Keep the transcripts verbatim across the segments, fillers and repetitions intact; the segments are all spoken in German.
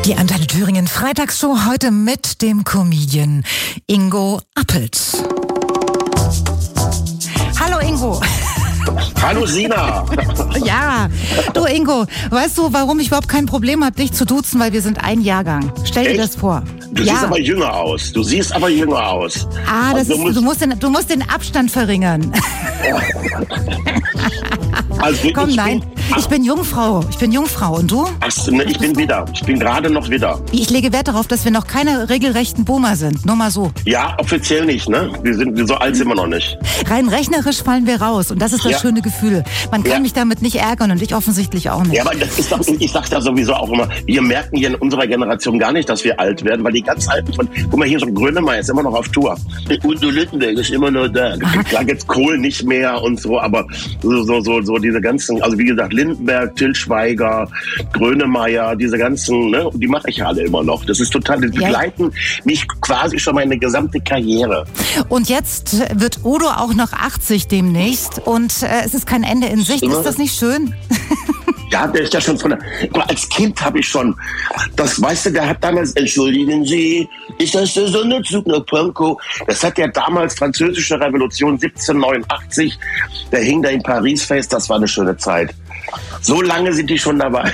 Die Antenne Thüringen Freitagsshow heute mit dem Comedian Ingo Appelt. Hallo Ingo. Hallo Sina. Ja, du Ingo, weißt du, warum ich überhaupt kein Problem habe, dich zu duzen, weil wir sind ein Jahrgang. Stell Echt? dir das vor. Du ja. siehst aber jünger aus. Du siehst aber jünger aus. Ah, das Also ist, du musst, du, musst den, du musst den Abstand verringern. also Komm, ich nein, bin, ich bin Jungfrau. Ich bin Jungfrau. Und du? ach, ne, ich bin wieder. Ich bin gerade noch wieder. Ich lege Wert darauf, dass wir noch keine regelrechten Boomer sind. Nur mal so. Ja, offiziell nicht, ne? Wir sind so alt sind wir noch nicht. Rein rechnerisch fallen wir raus. Und das ist das Ja. schöne Gefühl. Man kann Ja. mich damit nicht ärgern und ich offensichtlich auch nicht. Ja, aber das ist doch, ich sag's ja sowieso auch immer, wir merken hier in unserer Generation gar nicht, dass wir alt werden, weil die ganz Alten von, guck mal, hier so Grönemeyer ist immer noch auf Tour. Udo Lindenberg ist immer noch da. Klar, jetzt Kohl nicht mehr und so, aber so, so, so, so diese ganzen, also wie gesagt, Lindenberg, Til Schweiger, Grönemeyer, diese ganzen, ne, die mache ich ja alle immer noch. Das ist total, die Ja. begleiten mich quasi schon meine gesamte Karriere. Und jetzt wird Udo auch noch achtzig demnächst und äh, es ist kein Ende in Sicht. Ja. Ist das nicht schön? Ja, der ist ja schon von der, guck mal, als Kind habe ich schon, das, weißt du, der hat damals, entschuldigen Sie, ist das der Sonderzug nach Pankow? Das hat ja damals, Französische Revolution siebzehnhundertneunundachtzig, der hing da in Paris fest, das war eine schöne Zeit. So lange sind die schon dabei.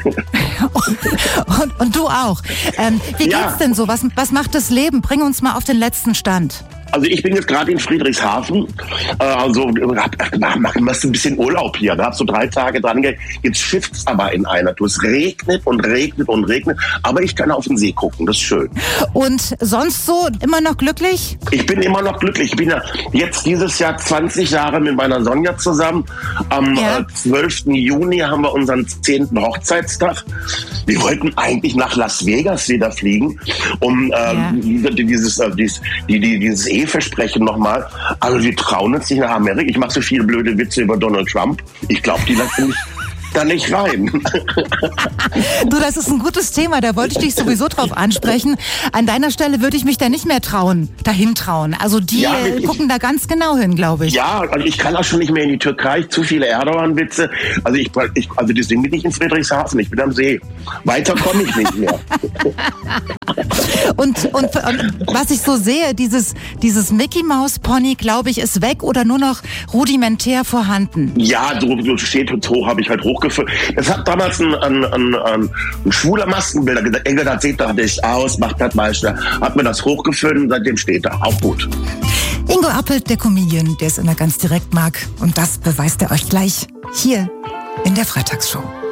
und, und du auch. Ähm, wie Ja. geht's denn so? Was, was macht das Leben? Bring uns mal auf den letzten Stand. Also ich bin jetzt gerade in Friedrichshafen, äh, also hab, mach, mach, machst ein bisschen Urlaub hier, da hab so drei Tage dran ge- jetzt schifft's aber in einer Tour. Es regnet und regnet und regnet, aber ich kann auf den See gucken, das ist schön. Und sonst so immer noch glücklich? Ich bin immer noch glücklich, ich bin ja jetzt dieses Jahr zwanzig Jahre mit meiner Sonja zusammen. Am Ja. äh, zwölften Juni haben wir unseren zehnten Hochzeitstag. Wir wollten eigentlich nach Las Vegas wieder fliegen, um Ja. äh, dieses, äh, dieses, die, die, dieses Eheversprechen nochmal. Also wir trauen uns nicht nach Amerika. Ich mache so viele blöde Witze über Donald Trump. Ich glaube, die lassen mich da nicht rein. Du, das ist ein gutes Thema, da wollte ich dich sowieso drauf ansprechen. An deiner Stelle würde ich mich da nicht mehr trauen, dahin trauen. Also die Ja, äh, ich- gucken da ganz genau hin, glaube ich. Ja, also ich kann auch schon nicht mehr in die Türkei. Zu viele Erdogan-Witze. Also ich, ich also deswegen bin ich in Friedrichshafen. Ich bin am See. Weiter komme ich nicht mehr. Und, und, und was ich so sehe, dieses, dieses Mickey-Maus-Pony, glaube ich, ist weg oder nur noch rudimentär vorhanden. Ja, so, so steht und hoch habe ich halt hochgeführt. Das hat damals ein, ein, ein, ein, ein schwuler Maskenbilder gesagt, Engel, das sieht doch nicht aus, macht das mal schnell. Hat mir das hochgeführt und seitdem steht er. Auch gut. Ingo Appelt, der Comedian, der es immer ganz direkt mag. Und das beweist er euch gleich hier in der Freitagsshow.